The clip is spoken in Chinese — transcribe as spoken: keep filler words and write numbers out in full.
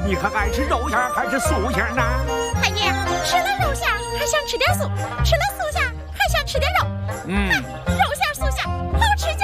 你可爱吃肉馅还是素馅呢？ 太爷，吃了肉馅还想吃点素，吃了素馅还想吃点肉。 嗯， 肉馅素馅好吃